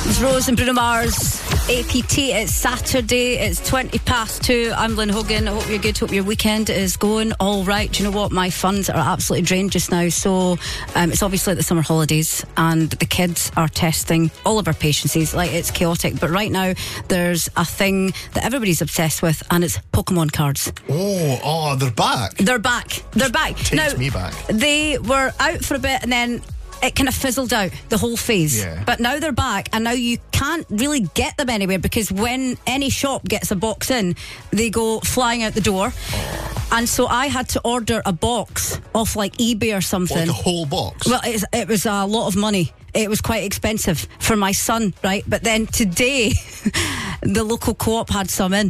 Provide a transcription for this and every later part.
It's Rose and Bruno Mars, APT. It's Saturday, it's 2:20. I'm Lynn Hogan. I hope you're good, hope your weekend is going all right. Do you know what? My funds are absolutely drained just now. So it's obviously the summer holidays and the kids are testing all of our patiences. Like, it's chaotic. But right now there's a thing that everybody's obsessed with, and it's Pokemon cards. Oh, they're back. They're back. Takes me back. They were out for a bit and then it kind of fizzled out, the whole phase. Yeah. But now they're back, and now you can't really get them anywhere, because when any shop gets a box in, they go flying out the door. And so I had to order a box off like eBay or something. Like a whole box? Well, it was a lot of money. It was quite expensive for my son, right? But then today, the local co-op had some in.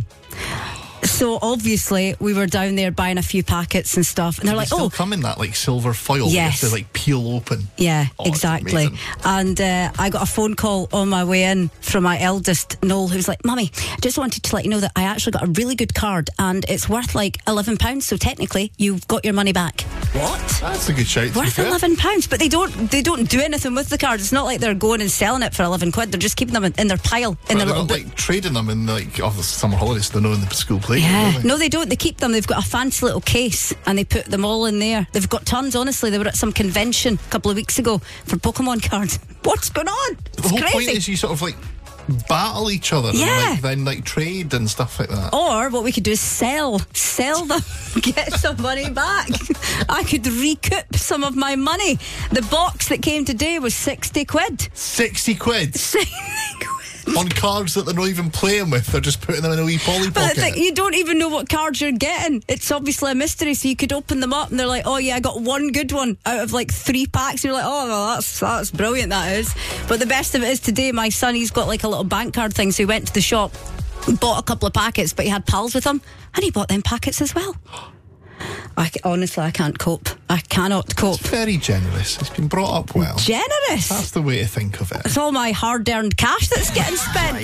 So obviously we were down there buying a few packets and stuff, and they're like, still come in that like silver foil. Yes. To like peel open. Yeah, exactly. And I got a phone call on my way in from my eldest, Noel, who's like, Mummy, I just wanted to let you know that I actually got a really good card and it's worth like £11, so technically you've got your money back. What? That's a good shout. Worth £11, but they don't do anything with the card. It's not like they're going and selling it for £11. They're just keeping them in their pile in their little not like trading them in like the summer holidays. They're not in the school play. Yeah, no, they don't. They keep them. They've got a fancy little case and they put them all in there. They've got tons, honestly. They were at some convention a couple of weeks ago for Pokemon cards. What's going on? The whole point is you sort of like battle each other and then trade and stuff like that. Or what we could do is sell them, get some money back. I could recoup some of my money. The box that came today was 60 quid. 60 quid? 60 quid. On cards that they're not even playing with. They're just putting them in a wee Polly pocket. But you don't even know what cards you're getting. It's obviously a mystery, so you could open them up and they're like, oh yeah, I got one good one out of like 3 packs. You're like, oh well, that's brilliant, that is. But the best of it is today, my son, he's got like a little bank card thing, so he went to the shop, bought a couple of packets, but he had pals with him and he bought them packets as well. Honestly, I can't cope. I cannot cope. It's very generous. It's been brought up well. Generous? That's the way to think of it. It's all my hard-earned cash that's getting spent.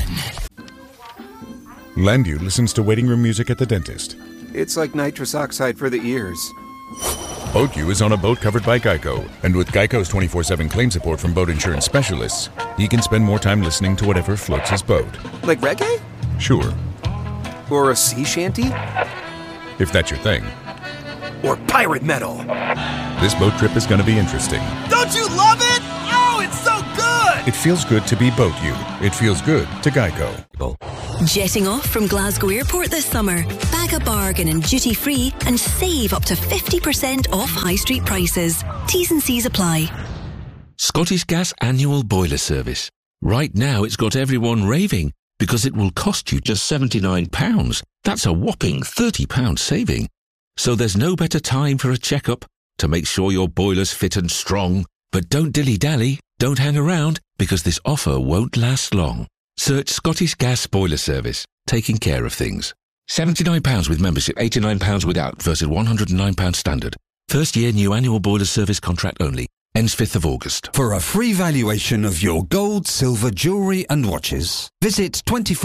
Landu listens to waiting room music at the dentist. It's like nitrous oxide for the ears. BoatU is on a boat covered by Geico, and with Geico's 24/7 claim support from boat insurance specialists, he can spend more time listening to whatever floats his boat. Like reggae? Sure. Or a sea shanty? If that's your thing. Or pirate metal. This boat trip is going to be interesting. Don't you love it? Oh, it's so good! It feels good to be BoatU. It feels good to Geico. Jetting off from Glasgow Airport this summer. Bag a bargain and duty free and save up to 50% off high street prices. T's and C's apply. Scottish Gas annual boiler service. Right now it's got everyone raving because it will cost you just £79. That's a whopping £30 saving. So there's no better time for a checkup to make sure your boiler's fit and strong. But don't dilly-dally, don't hang around, because this offer won't last long. Search Scottish Gas Boiler Service, taking care of things. £79 with membership, £89 without, versus £109 standard. First year new annual boiler service contract only. Ends 5th of August. For a free valuation of your gold, silver, jewellery and watches, visit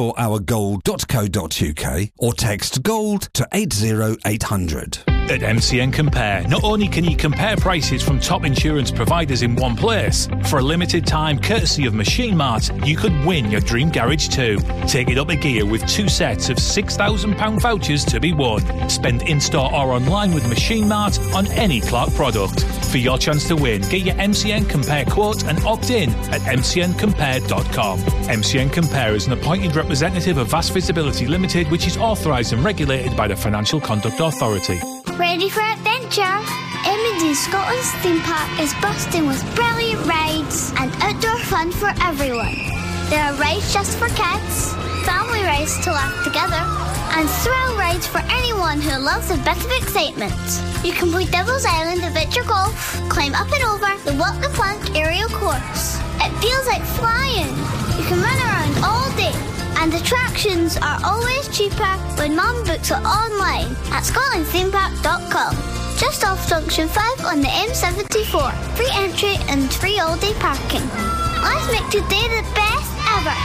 24hourgold.co.uk or text GOLD to 80800. At MCN Compare, not only can you compare prices from top insurance providers in one place, for a limited time, courtesy of Machine Mart, you could win your dream garage too. Take it up a gear with 2 sets of £6,000 vouchers to be won. Spend in-store or online with Machine Mart on any Clark product. For your chance to win, get your MCN Compare quote and opt in at mcncompare.com. MCN Compare is an appointed representative of Vast Visibility Limited, which is authorised and regulated by the Financial Conduct Authority. Ready for adventure? Imogen Scotland's theme park is bursting with brilliant rides and outdoor fun for everyone. There are rides just for kids, family rides to laugh together, and thrill rides for anyone who loves a bit of excitement. You can play Devil's Island Adventure Golf, climb up and over the Walk the Plank aerial course. It feels like flying. You can run around all day. And attractions are always cheaper when Mum books it online at scotlandthemepark.com. Just off Junction 5 on the M74. Free entry and free all-day parking. Let's make today the best ever.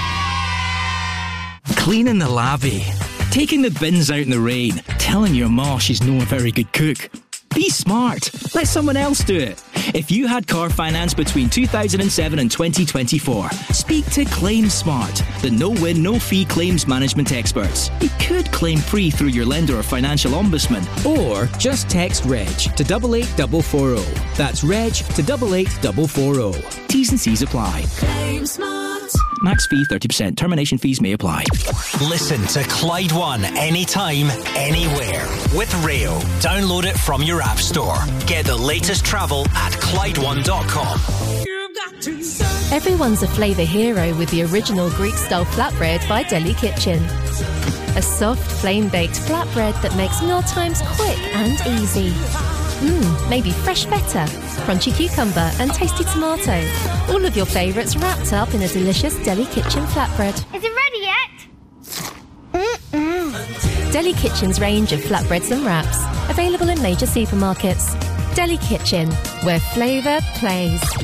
Cleaning the lavvy, taking the bins out in the rain, telling your ma she's not a very good cook. Be smart. Let someone else do it. If you had car finance between 2007 and 2024, speak to ClaimSmart, the no-win, no-fee claims management experts. You could claim free through your lender or financial ombudsman. Or just text REG to 88440. That's REG to 88440. T's and C's apply. ClaimSmart. Max fee 30%. Termination fees may apply. Listen to Clyde One anytime, anywhere with Rail. Download it from your app store. Get the latest travel at ClydeOne.com. Everyone's a flavour hero with the original Greek-style flatbread by Deli Kitchen. A soft, flame-baked flatbread that makes mealtimes quick and easy. Maybe fresh feta, crunchy cucumber and tasty tomato. All of your favourites wrapped up in a delicious Deli Kitchen flatbread. Is it ready yet? Deli Kitchen's range of flatbreads and wraps. Available in major supermarkets. Deli Kitchen, where flavour plays.